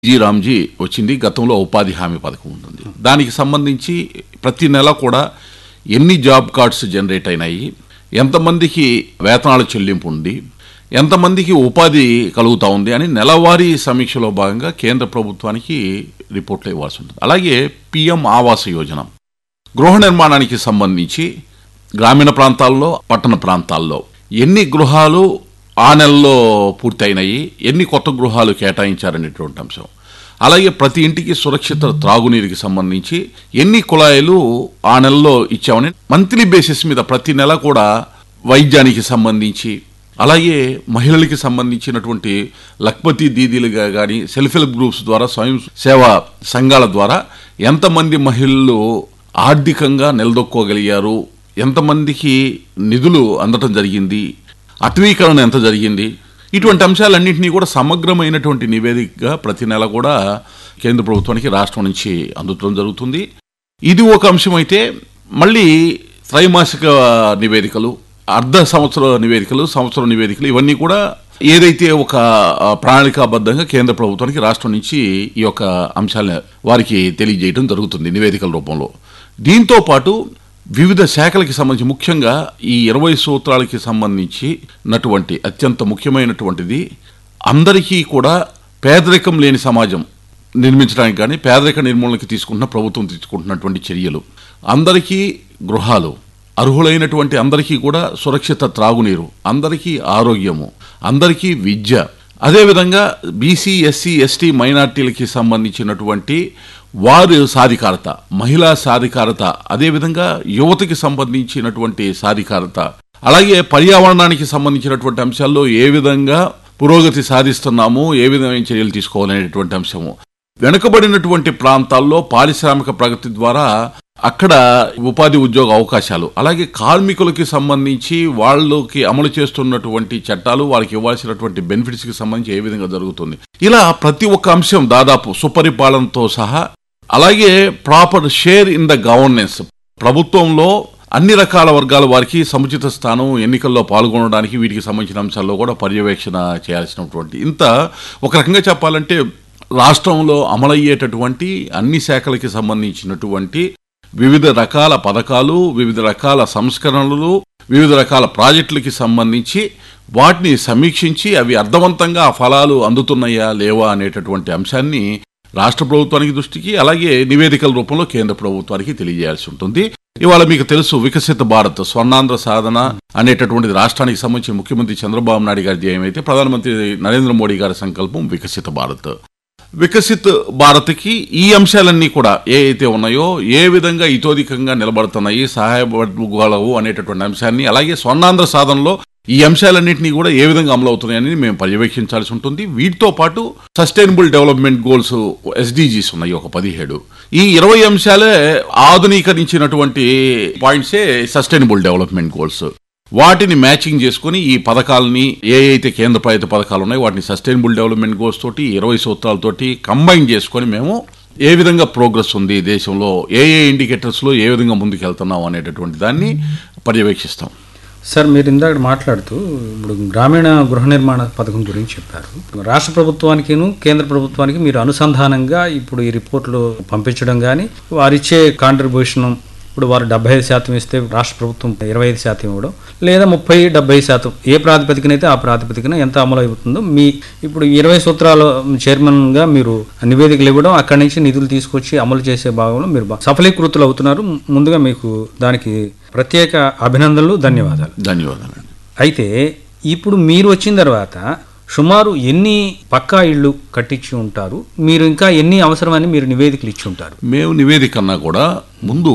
రామ్జీ వచ్చింది. గతంలో ఉపాధి హామీ పథకం ఉంటుంది. దానికి సంబంధించి ప్రతి నెల కూడా ఎన్ని జాబ్ కార్డ్స్ జనరేట్ అయినాయి, ఎంతమందికి వేతనాల చెల్లింపు ఉంది, ఎంతమందికి ఉపాధి కలుగుతూ ఉంది అని నెలవారీ సమీక్షలో భాగంగా కేంద్ర ప్రభుత్వానికి రిపోర్ట్లు ఇవ్వాల్సి ఉంటుంది. అలాగే పిఎం ఆవాస యోజన గృహ నిర్మాణానికి సంబంధించి గ్రామీణ ప్రాంతాల్లో, పట్టణ ప్రాంతాల్లో ఎన్ని గృహాలు ఆ నెలలో పూర్తయినాయి, ఎన్ని కొత్త గృహాలు కేటాయించారనేటువంటి అంశం. అలాగే ప్రతి ఇంటికి సురక్షిత త్రాగునీరుకి సంబంధించి ఎన్ని కుళాయిలు ఆ నెలలో ఇచ్చామని మంత్లీ బేసిస్ మీద ప్రతి నెల కూడా వైద్యానికి సంబంధించి, అలాగే మహిళలకి సంబంధించినటువంటి లక్పతి దీదీలుగా కానీ సెల్ఫ్ హెల్ప్ గ్రూప్స్ ద్వారా, స్వయం సేవా సంఘాల ద్వారా ఎంతమంది మహిళలు ఆర్థికంగా నిలదొక్కోగలిగారు, ఎంతమందికి నిధులు అందటం జరిగింది, అటవీకరణ ఎంత జరిగింది, ఇటువంటి అంశాలన్నింటినీ కూడా సమగ్రమైనటువంటి నివేదికగా ప్రతి నెల కూడా కేంద్ర ప్రభుత్వానికి రాష్ట్రం నుంచి అందుతడం జరుగుతుంది. ఇది ఒక అంశం అయితే, మళ్ళీ త్రైమాసిక నివేదికలు, అర్ధ సంవత్సర నివేదికలు, సంవత్సర నివేదికలు, ఇవన్నీ కూడా ఏదైతే ఒక ప్రణాళికాబద్ధంగా కేంద్ర ప్రభుత్వానికి రాష్ట్రం నుంచి ఈ యొక్క అంశాలను వారికి తెలియజేయడం జరుగుతుంది నివేదికల రూపంలో. దీంతో పాటు వివిధ శాఖలకి సంబంధించి, ముఖ్యంగా ఈ 20 సూత్రాలకి సంబంధించినటువంటి అత్యంత ముఖ్యమైనటువంటిది అందరికీ కూడా పేదరికం లేని సమాజం నిర్మించడానికి కానీ, పేదరిక నిర్మూలనకి ప్రభుత్వం తీసుకుంటున్నటువంటి చర్యలు, అందరికీ గృహాలు, అర్హులైనటువంటి అందరికీ కూడా సురక్షిత త్రాగునీరు, అందరికీ ఆరోగ్యము, అందరికీ విద్య, అదేవిధంగా బీసీ, ఎస్సీ, ఎస్టీ, మైనార్టీలకి సంబంధించినటువంటి వారి సాధికారత, మహిళా సాధికారత, అదేవిధంగా యువతకి సంబంధించినటువంటి సాధికారత, అలాగే పర్యావరణానికి సంబంధించినటువంటి అంశాల్లో ఏ విధంగా పురోగతి సాధిస్తున్నాము, ఏ విధమైన చర్యలు తీసుకోవాలనేటువంటి అంశము, వెనుకబడినటువంటి ప్రాంతాల్లో పారిశ్రామిక ప్రగతి ద్వారా అక్కడ ఉపాధి ఉద్యోగ అవకాశాలు, అలాగే కార్మికులకి సంబంధించి వాళ్ళకి అమలు చేస్తున్నటువంటి చట్టాలు, వాళ్ళకి ఇవ్వాల్సినటువంటి బెనిఫిట్స్కి సంబంధించి ఏ విధంగా జరుగుతుంది, ఇలా ప్రతి ఒక్క అంశం దాదాపు సుపరిపాలనతో సహా, అలాగే proper share in the governance, ప్రభుత్వంలో అన్ని రకాల వర్గాల వారికి సముచిత స్థానం, ఎన్నికల్లో పాల్గొనడానికి వీటికి సంబంధించిన అంశాల్లో కూడా పర్యవేక్షణ చేయాల్సినటువంటి, ఇంత ఒక రకంగా చెప్పాలంటే రాష్ట్రంలో అమలయ్యేటటువంటి అన్ని శాఖలకి సంబంధించినటువంటి వివిధ రకాల పథకాలు, వివిధ రకాల సంస్కరణలు, వివిధ రకాల ప్రాజెక్టులకి సంబంధించి వాటిని సమీక్షించి అవి అర్థవంతంగా ఆ ఫలాలు అందుతున్నాయా లేవా అనేటటువంటి అంశాన్ని రాష్ట్ర ప్రభుత్వానికి దృష్టికి, అలాగే నివేదికల రూపంలో కేంద్ర ప్రభుత్వానికి తెలియజేయాల్సి ఉంటుంది. ఇవాళ మీకు తెలుసు, వికసిత భారత్, స్వర్ణాంధ్ర సాధన అనేటటువంటిది రాష్ట్రానికి సంబంధించి ముఖ్యమంత్రి చంద్రబాబు నాయుడు గారి ధ్యేయం అయితే, ప్రధానమంత్రి నరేంద్ర మోడీ గారి సంకల్పం వికసిత భారత్. వికసిత్ భారత్కి ఈ అంశాలన్నీ కూడా ఏ అయితే ఉన్నాయో, ఏ విధంగా ఇతోధికంగా నిలబడుతున్నాయి, సహాయపడగలవు అనేటటువంటి అంశాన్ని, అలాగే స్వర్ణాంధ్ర సాధనలో ఈ అంశాలన్నింటినీ కూడా ఏ విధంగా అమలు అవుతున్నాయని మేము పర్యవేక్షించాల్సి ఉంటుంది. వీటితో పాటు సస్టైనబుల్ డెవలప్మెంట్ గోల్స్, SDGs ఉన్నాయి ఒక 17. ఈ 20 అంశాలే ఆధునీకరించినటువంటి పాయింట్సే సస్టైనబుల్ డెవలప్మెంట్ గోల్స్. వాటిని మ్యాచింగ్ చేసుకుని ఈ పథకాలని, ఏ అయితే కేంద్ర ప్రభుత్వ పథకాలు ఉన్నాయో వాటిని సస్టైనబుల్ డెవలప్మెంట్ గోల్స్ తోటి, 20 సూత్రాలతోటి కంబైన్ చేసుకొని మేము ఏ విధంగా ప్రోగ్రెస్ ఉంది దేశంలో, ఏ ఇండికేటర్స్లో ఏ విధంగా ముందుకు వెళ్తున్నాం అనేటటువంటి దాన్ని పర్యవేక్షిస్తాం. సార్, మీరు ఇందాక మాట్లాడుతూ ఇప్పుడు గ్రామీణ గృహ నిర్మాణ పథకం గురించి చెప్పారు. రాష్ట్ర ప్రభుత్వానికి, కేంద్ర ప్రభుత్వానికి మీరు అనుసంధానంగా ఇప్పుడు ఈ రిపోర్ట్లు పంపించడం కానీ, వారిచ్చే కాంట్రిబ్యూషన్, ఇప్పుడు వారు 75% ఇస్తే రాష్ట్ర ప్రభుత్వం 25% ఇవ్వడం, లేదా 30-70% ఏ ప్రాతిపదికనైతే ఆ ప్రాతిపదికన ఎంత అమలు అవుతుందో, మీ ఇప్పుడు 20 సూత్రాల చైర్మన్గా మీరు నివేదికలు ఇవ్వడం, అక్కడి నుంచి నిధులు తీసుకొచ్చి అమలు చేసే భాగంలో మీరు సఫలీకృతులు అవుతున్నారు. ముందుగా మీకు దానికి ప్రత్యేక అభినందనలు, ధన్యవాదాలు. ధన్యవాదాలు. అయితే ఇప్పుడు మీరు వచ్చిన తర్వాత సుమారు ఎన్ని పక్కా ఇళ్ళు కట్టించి ఉంటారు, మీరు ఇంకా ఎన్ని అవసరమని మీరు నివేదికలు ఇచ్చి ఉంటారు? మేము నివేదిక కన్నా కూడా ముందు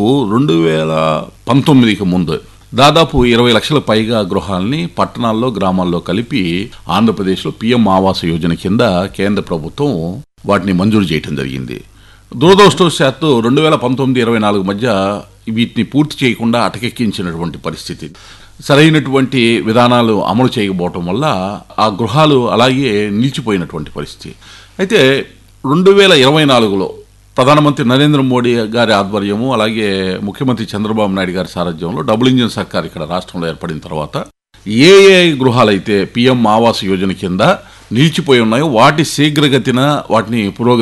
2019కి ముందు దాదాపు 20 లక్షల పైగా గృహాలని పట్టణాల్లో, గ్రామాల్లో కలిపి ఆంధ్రప్రదేశ్లో పిఎం ఆవాస యోజన కింద కేంద్ర ప్రభుత్వం వాటిని మంజూరు చేయడం జరిగింది. దురదృష్టవశాత్తు 2019-24 మధ్య వీటిని పూర్తి చేయకుండా అటకెక్కించినటువంటి పరిస్థితి, సరైనటువంటి విధానాలు అమలు చేయకపోవటం వల్ల ఆ గృహాలు అలాగే నిలిచిపోయినటువంటి పరిస్థితి. అయితే 2024లో ప్రధానమంత్రి నరేంద్ర మోడీ గారి ఆధ్వర్యము, అలాగే ముఖ్యమంత్రి చంద్రబాబు నాయుడు గారి సారథ్యంలో డబుల్ ఇంజిన్ సర్కార్ ఇక్కడ రాష్ట్రంలో ఏర్పడిన తర్వాత ఏ గృహాలైతే పిఎం ఆవాస యోజన కింద నిలిచిపోయి ఉన్నాయో వాటి శీఘ్రగతిన వాటిని పురోగతి